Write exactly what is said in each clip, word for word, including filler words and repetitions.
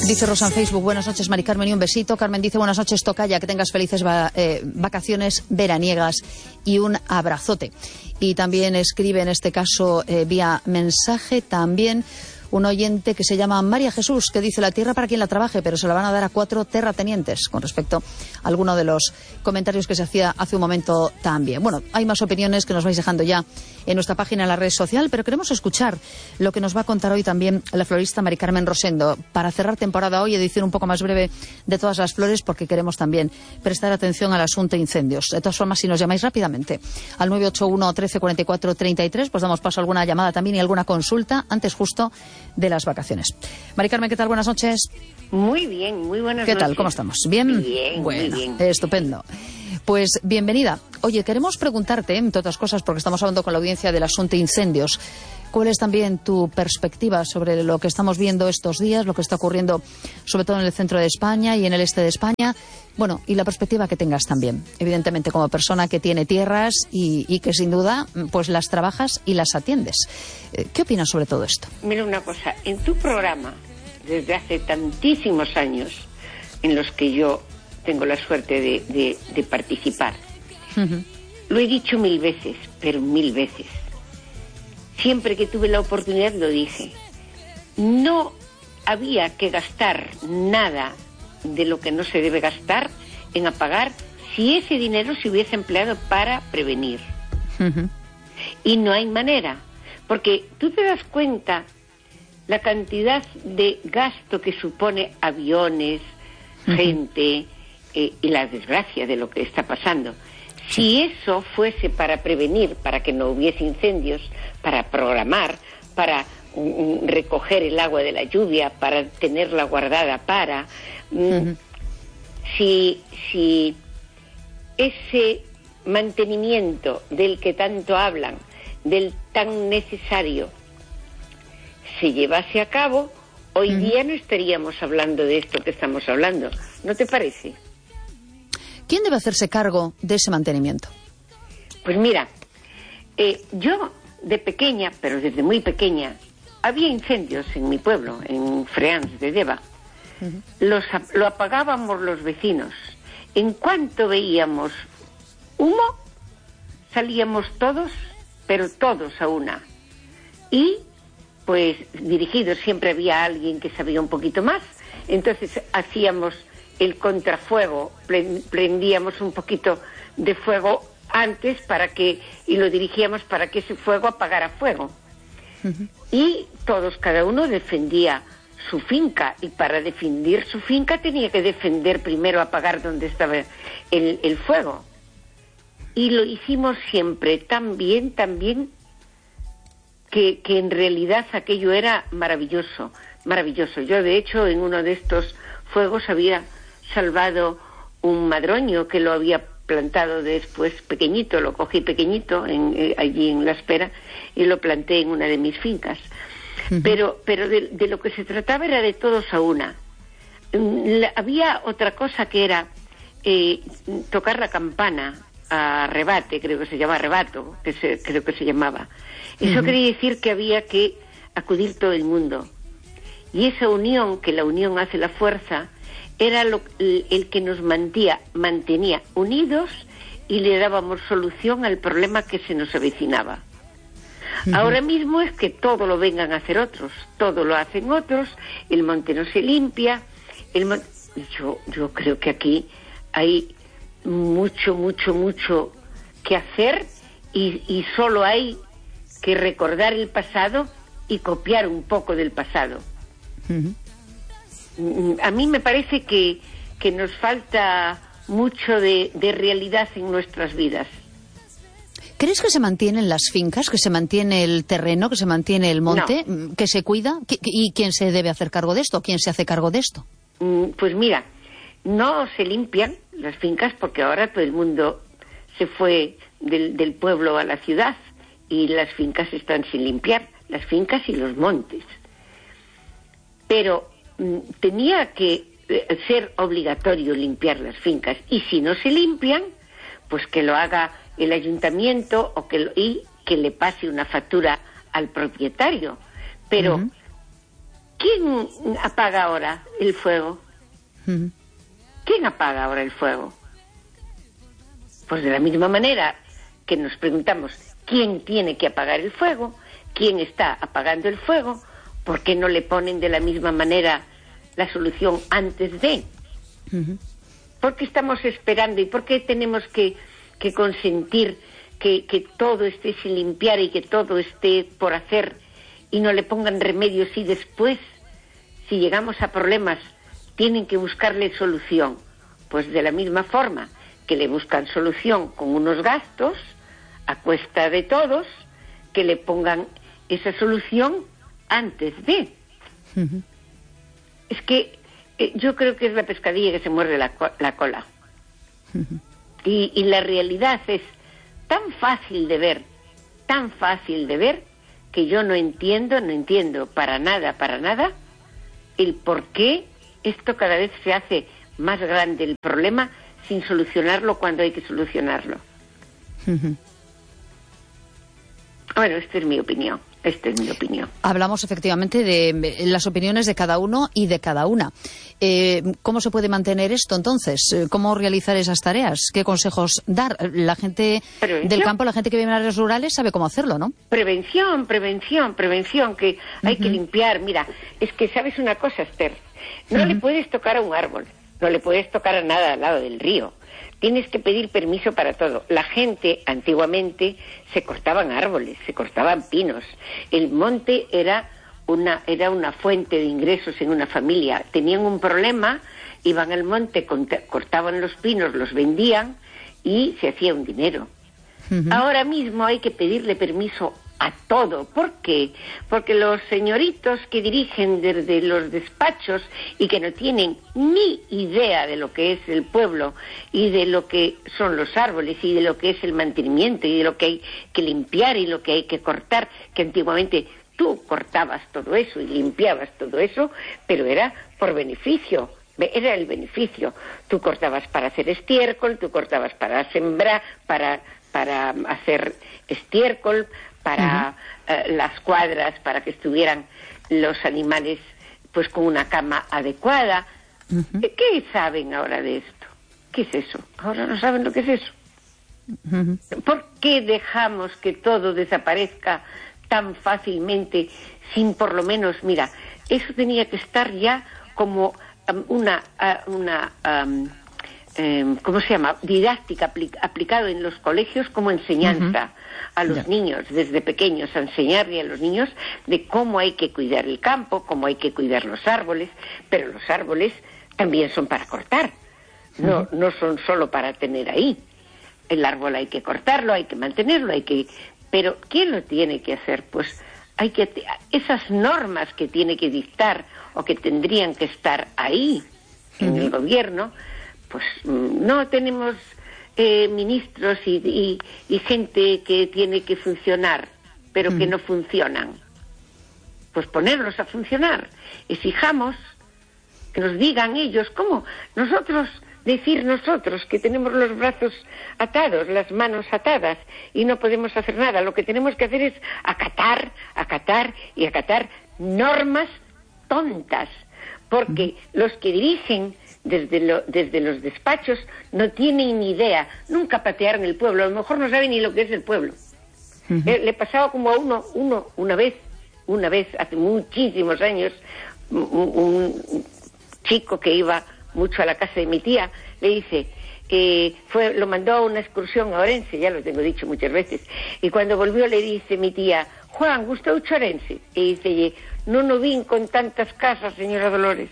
Dice Rosa en Facebook, buenas noches Mari Carmen y un besito. Carmen dice, buenas noches Tocaya, que tengas felices va, eh, vacaciones veraniegas y un abrazote. Y también escribe en este caso eh, vía mensaje también un oyente que se llama María Jesús, que dice la tierra para quien la trabaje, pero se la van a dar a cuatro terratenientes, con respecto a alguno de los comentarios que se hacía hace un momento también. Bueno, hay más opiniones que nos vais dejando ya en nuestra página en la red social, pero queremos escuchar lo que nos va a contar hoy también la florista Mari Carmen Rosendo. Para cerrar temporada hoy, edición un poco más breve de todas las flores, porque queremos también prestar atención al asunto de incendios. De todas formas, si nos llamáis rápidamente al nueve ocho uno, trece, cuarenta y cuatro, treinta y tres, pues damos paso a alguna llamada también y alguna consulta antes justo de las vacaciones. Mari Carmen, ¿qué tal? Buenas noches. Muy bien, muy buenas ¿Qué noches. tal? ¿Cómo estamos? ¿Bien? Bien, bueno, muy bien. Estupendo. Pues bienvenida. Oye, queremos preguntarte, entre otras cosas, porque estamos hablando con la audiencia del asunto de incendios, ¿cuál es también tu perspectiva sobre lo que estamos viendo estos días, lo que está ocurriendo sobre todo en el centro de España y en el este de España? Bueno, y la perspectiva que tengas también, evidentemente como persona que tiene tierras y, y que sin duda pues las trabajas y las atiendes. ¿Qué opinas sobre todo esto? Mira una cosa, en tu programa, desde hace tantísimos años en los que yo tengo la suerte de, de, de participar, uh-huh. Lo he dicho mil veces, pero mil veces. Siempre que tuve la oportunidad lo dije. No había que gastar nada de lo que no se debe gastar en apagar si ese dinero se hubiese empleado para prevenir. Uh-huh. Y no hay manera, porque tú te das cuenta la cantidad de gasto que supone aviones, uh-huh. gente eh, y la desgracia de lo que está pasando. Si eso fuese para prevenir, para que no hubiese incendios, para programar, para um, recoger el agua de la lluvia, para tenerla guardada para... Um, uh-huh. si, si ese mantenimiento del que tanto hablan, del tan necesario, se llevase a cabo, hoy uh-huh. día no estaríamos hablando de esto que estamos hablando. ¿No te parece? ¿Quién debe hacerse cargo de ese mantenimiento? Pues mira, eh, yo de pequeña, pero desde muy pequeña, había incendios en mi pueblo, en Freans de Deva. Uh-huh. Los, lo apagábamos los vecinos. En cuanto veíamos humo, salíamos todos, pero todos a una. Y, pues, dirigidos, siempre había alguien que sabía un poquito más, entonces hacíamos el contrafuego, prendíamos un poquito de fuego antes para que, y lo dirigíamos para que ese fuego apagara fuego. Uh-huh. Y todos, cada uno defendía su finca, y para defender su finca tenía que defender primero, apagar donde estaba el, el fuego. Y lo hicimos siempre tan bien, tan bien, que, que en realidad aquello era maravilloso, maravilloso. Yo, de hecho, en uno de estos fuegos había salvado un madroño que lo había plantado después pequeñito, lo cogí pequeñito en, eh, allí en La Espera y lo planté en una de mis fincas. Uh-huh. Pero, pero de, de lo que se trataba era de todos a una. La, había otra cosa que era eh, tocar la campana a rebate, creo que se llama rebato, que se, creo que se llamaba. Eso uh-huh. quería decir que había que acudir todo el mundo. Y esa unión, que la unión hace la fuerza, era lo, el que nos mantenía, mantenía unidos y le dábamos solución al problema que se nos avecinaba. Uh-huh. Ahora mismo es que todo lo vengan a hacer otros, todo lo hacen otros, el monte no se limpia, el mon... yo, yo creo que aquí hay mucho, mucho, mucho que hacer y, y solo hay que recordar el pasado y copiar un poco del pasado. Uh-huh. A mí me parece que, que nos falta mucho de, de realidad en nuestras vidas. ¿Crees que se mantienen las fincas, que se mantiene el terreno, que se mantiene el monte, no. que se cuida? ¿Y quién se debe hacer cargo de esto? ¿Quién se hace cargo de esto? Pues mira, no se limpian las fincas porque ahora todo el mundo se fue del, del pueblo a la ciudad y las fincas están sin limpiar, las fincas y los montes. Pero tenía que ser obligatorio limpiar las fincas y si no se limpian, pues que lo haga el ayuntamiento o que lo, y que le pase una factura al propietario. Pero uh-huh. ¿quién apaga ahora el fuego? Uh-huh. ¿Quién apaga ahora el fuego? Pues de la misma manera que nos preguntamos quién tiene que apagar el fuego, quién está apagando el fuego, ¿por qué no le ponen de la misma manera la solución antes de? Uh-huh. ¿Por qué estamos esperando y por qué tenemos que, que consentir que, que todo esté sin limpiar y que todo esté por hacer y no le pongan remedios y después, si llegamos a problemas, tienen que buscarle solución? Pues de la misma forma que le buscan solución con unos gastos a cuesta de todos, que le pongan esa solución antes de. Uh-huh. Es que eh, yo creo que es la pescadilla que se muerde la, co- la cola. Uh-huh. Y, y la realidad es tan fácil de ver, tan fácil de ver, que yo no entiendo, no entiendo para nada, para nada, el por qué esto cada vez se hace más grande el problema sin solucionarlo cuando hay que solucionarlo. Uh-huh. Bueno, esta es mi opinión. Esta es mi opinión. Hablamos efectivamente de las opiniones de cada uno y de cada una. Eh, ¿Cómo se puede mantener esto entonces? ¿Cómo realizar esas tareas? ¿Qué consejos dar? La gente ¿Prevención? Del campo, la gente que vive en áreas rurales sabe cómo hacerlo, ¿no? Prevención, prevención, prevención, que hay uh-huh. que limpiar. Mira, es que sabes una cosa, Esther, no uh-huh. le puedes tocar a un árbol, no le puedes tocar a nada al lado del río. Tienes que pedir permiso para todo. La gente, antiguamente, se cortaban árboles, se cortaban pinos. El monte era una, era una fuente de ingresos en una familia. Tenían un problema, iban al monte, cortaban los pinos, los vendían y se hacía un dinero. Uh-huh. Ahora mismo hay que pedirle permiso a todo. ¿Por qué? Porque los señoritos que dirigen desde los despachos y que no tienen ni idea de lo que es el pueblo y de lo que son los árboles y de lo que es el mantenimiento y de lo que hay que limpiar y lo que hay que cortar, que antiguamente tú cortabas todo eso y limpiabas todo eso, pero era por beneficio. Era el beneficio. Tú cortabas para hacer estiércol, tú cortabas para sembrar, para, para hacer estiércol, para uh-huh. uh, las cuadras, para que estuvieran los animales pues con una cama adecuada. Uh-huh. ¿Qué saben ahora de esto? ¿Qué es eso? Ahora no saben lo que es eso. Uh-huh. ¿Por qué dejamos que todo desaparezca tan fácilmente sin por lo menos, mira, eso tenía que estar ya como um, una, uh, una um, eh, ¿cómo se llama? Didáctica apli- aplicado en los colegios como enseñanza uh-huh. a los yeah. niños, desde pequeños, a enseñarle a los niños de cómo hay que cuidar el campo, cómo hay que cuidar los árboles, pero los árboles también son para cortar, uh-huh. no, no son solo para tener ahí. El árbol hay que cortarlo, hay que mantenerlo, hay que... Pero ¿quién lo tiene que hacer? Pues hay que... Esas normas que tiene que dictar o que tendrían que estar ahí uh-huh. en el gobierno, pues no tenemos eh, ministros y, y, y gente que tiene que funcionar, pero uh-huh. que no funcionan. Pues ponerlos a funcionar. Exijamos que nos digan ellos cómo nosotros... Decir nosotros que tenemos los brazos atados, las manos atadas y no podemos hacer nada. Lo que tenemos que hacer es acatar, acatar y acatar normas tontas. Porque los que dirigen desde, lo, desde los despachos no tienen ni idea. Nunca patearon el pueblo. A lo mejor no saben ni lo que es el pueblo. Uh-huh. Eh, le pasaba como a uno, uno una vez, una vez, hace muchísimos años, un, un chico que iba... mucho a la casa de mi tía, le dice, eh, fue, lo mandó a una excursión a Orense, ya lo tengo dicho muchas veces, y cuando volvió le dice mi tía, Juan, ¿gusta mucho Orense? Y dice, no no vin con tantas casas, señora Dolores.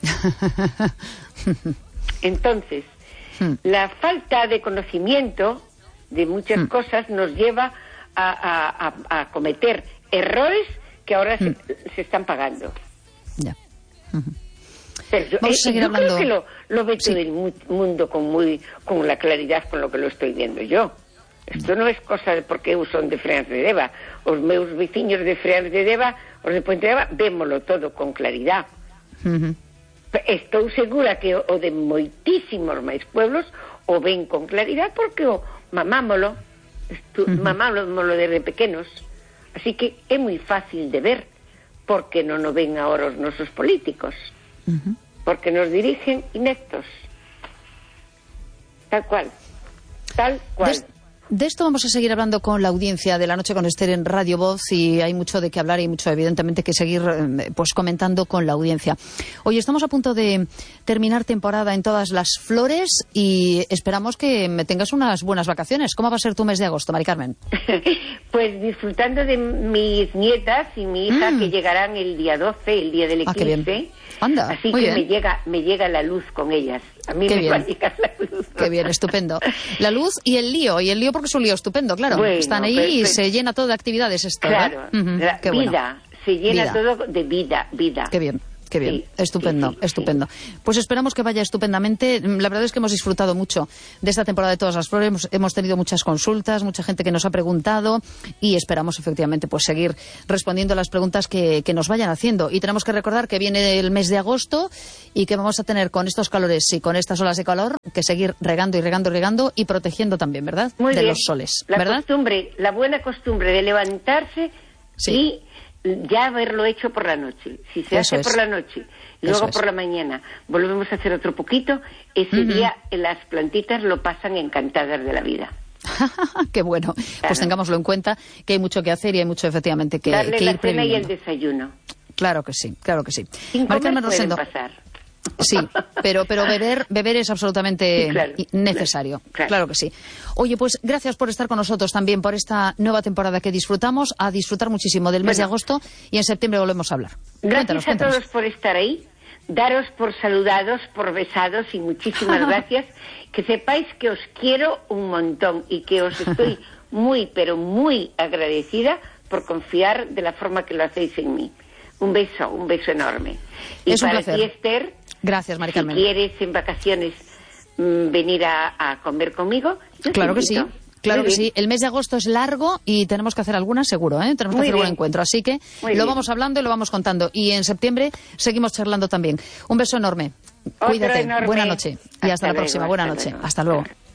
Entonces, la falta de conocimiento de muchas cosas nos lleva a, a, a, a cometer errores que ahora se, se están pagando. Ya. Uh-huh. Pero yo, Vamos a seguir yo hablando. creo que lo, lo ve sí. todo el mundo con muy con la claridad con lo que lo estoy viendo yo. Esto no es cosa de porque eu son de Freáns de Deva. Os meus veciños de Freáns de Deva, os de Puente de Deva, vémolo todo con claridad. Uh-huh. Estou segura que o de moitísimos máis pueblos o ven con claridad porque o mamámolo, estu, uh-huh. mamámolo desde pequenos. Así que é moi fácil de ver porque non o ven ahora os nosos políticos. Uh-huh. Porque nos dirigen ineptos. Tal cual. Tal cual. Des De esto vamos a seguir hablando con la audiencia de La Noche con Esther en Radio Voz, y hay mucho de qué hablar y mucho, evidentemente, que seguir pues comentando con la audiencia. Hoy estamos a punto de terminar temporada en todas las flores y esperamos que me tengas unas buenas vacaciones. ¿Cómo va a ser tu mes de agosto, Mari Carmen? Pues disfrutando de mis nietas y mi hija, mm. que llegarán el día doce, el día del eclipse. Ah, qué bien. Anda, así muy que bien. me llega me llega la luz con ellas. A mí Qué me bien. va a llegar la luz. Qué bien, estupendo. La luz y el lío, y el lío porque es un lío estupendo, claro. Bueno, están ahí pero, y pero, se llena todo de actividades esto, claro, ¿verdad? Uh-huh. la Qué vida, bueno. se llena vida. todo de vida, vida. Qué bien. Qué bien, sí, estupendo, sí, sí, estupendo. Sí. Pues esperamos que vaya estupendamente. La verdad es que hemos disfrutado mucho de esta temporada de Todas las Flores. Hemos, hemos tenido muchas consultas, mucha gente que nos ha preguntado y esperamos efectivamente pues seguir respondiendo a las preguntas que, que nos vayan haciendo. Y tenemos que recordar que viene el mes de agosto y que vamos a tener con estos calores y con estas olas de calor que seguir regando y regando y regando y protegiendo también, ¿verdad? Muy de bien. los soles, la ¿verdad? Costumbre, la buena costumbre de levantarse sí. y ya haberlo hecho por la noche. Si se Eso hace es. por la noche y luego Eso por es. la mañana volvemos a hacer otro poquito, ese Uh-huh. día las plantitas lo pasan encantadas de la vida. Qué bueno. Claro. Pues tengámoslo en cuenta, que hay mucho que hacer y hay mucho efectivamente que, Darle que la ir cena y el previniendo. desayuno. Claro que sí, claro que sí. Sin Mari comer Carmen pueden Rosendo. pasar. Sí, pero pero beber beber es absolutamente sí, claro, necesario. Claro, claro que sí. Oye, pues gracias por estar con nosotros también por esta nueva temporada que disfrutamos, a disfrutar muchísimo del mes bueno, de agosto y en septiembre volvemos a hablar. Gracias Cuéntanos, a cuéntanos. todos por estar ahí. Daros por saludados, por besados y muchísimas gracias. Que sepáis que os quiero un montón y que os estoy muy, pero muy agradecida por confiar de la forma que lo hacéis en mí. Un beso, un beso enorme. Y es un para placer. ti, Esther, gracias, Mari Carmen. si quieres en vacaciones mmm, venir a, a comer conmigo, yo claro te que sí. invito. Claro Muy que bien. sí. El mes de agosto es largo y tenemos que hacer alguna seguro, ¿eh? Tenemos que Muy hacer bien. un encuentro. Así que Muy lo bien. vamos hablando y lo vamos contando. Y en septiembre seguimos charlando también. Un beso enorme. Otro Cuídate. enorme. Buena noche. Y hasta, Hasta la luego, próxima. Buena hasta noche. luego. Hasta luego.